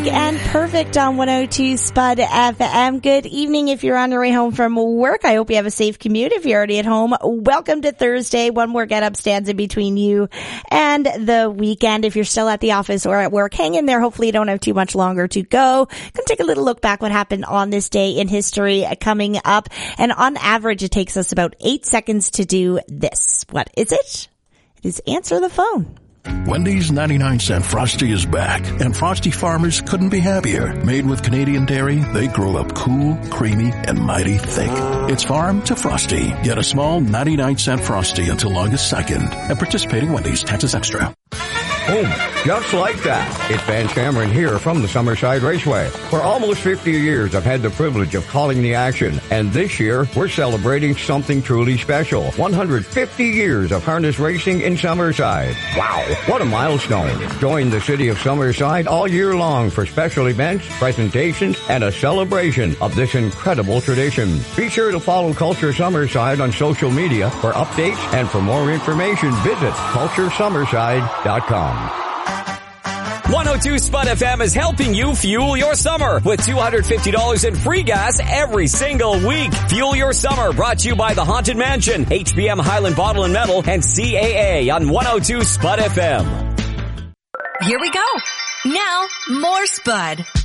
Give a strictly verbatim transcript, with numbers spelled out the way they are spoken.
And perfect on one oh two Spud F M. Good evening if you're on your way home from work. I hope you have a safe commute. If you're already at home, welcome to Thursday. One more get up stands in between you and the weekend. If you're still at the office or at work, hang in there. Hopefully you don't have too much longer to go. Gonna take a little look back what happened on this day in history coming up. And on average, it takes us about eight seconds to do this. What is it? It is answer the phone. Wendy's ninety-nine cent Frosty is back, and Frosty farmers couldn't be happier. Made with Canadian dairy, they grow up cool, creamy, and mighty thick. It's farm to Frosty. Get a small ninety-nine cent Frosty until August second at participating Wendy's. Taxes extra. Boom. Just like that. It's Vance Cameron here from the Summerside Raceway. For almost fifty years, I've had the privilege of calling the action. And this year, we're celebrating something truly special. one hundred fifty years of harness racing in Summerside. Wow. What a milestone. Join the city of Summerside all year long for special events, presentations, and a celebration of this incredible tradition. Be sure to follow Culture Summerside on social media for updates, and for more information, visit culture summerside dot com. one oh two Spud F M is helping you fuel your summer with two hundred fifty dollars in free gas every single week. Fuel your summer brought to you by the Haunted Mansion, H B M Highland Bottle and Metal, and C A A on one oh two Spud F M. Here we go. Now, more Spud.